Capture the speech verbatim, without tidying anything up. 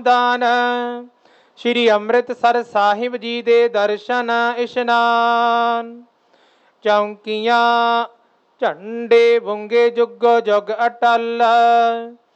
ਦਾਨ ਸ਼੍ਰੀ ਅੰਮ੍ਰਿਤਸਰ ਸਾਹਿਬ ਜੀ ਦੇ ਦਰਸ਼ਨ ਇਸ਼ਨਾਨ। ਚੌਂਕੀਆਂ ਝੰਡੇ ਬੁੰਗੇ ਜੁਗ ਜੁਗ ਅਟਲ